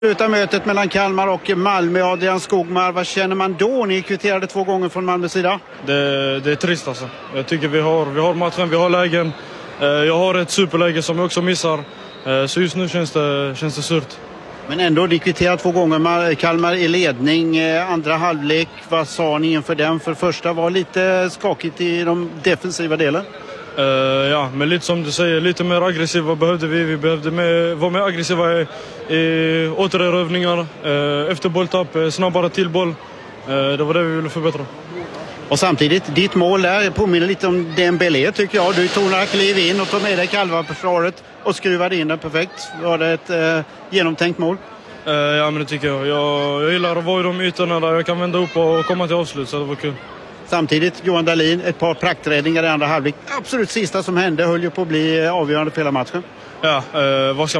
Sluta mötet mellan Kalmar och Malmö. Adrian Skogmar, vad känner man då? Ni kvitterade 2 gånger från Malmös sida. Det är trist alltså. Jag tycker vi har matchen, vi har lägen. Jag har ett superläge som jag också missar. Så just nu känns det surt. Men ändå, ni kvitterar 2 gånger. Kalmar i ledning. Andra halvlek, vad sa ni inför den? För första var lite skakigt i de defensiva delen. Ja, men lite som du säger, lite mer aggressiva behövde vi. Vi behövde vara mer aggressiva i återerövningar, efter bolltapp, snabbare till boll. Det var det vi ville förbättra. Och samtidigt, ditt mål där påminner lite om Dembélé tycker jag. Du tog några kliv in och tog med dig Kalmar-försvaret och skruvade in den perfekt. Var det ett genomtänkt mål? Ja, men det tycker jag. Jag gillar att vara i de ytorna där jag kan vända upp och komma till avslut, så det var kul. Samtidigt, Johan Dahlin, ett par prakträddningar i andra halvlek. Absolut sista som hände höll ju på att bli avgörande för hela matchen. Ja, vad ska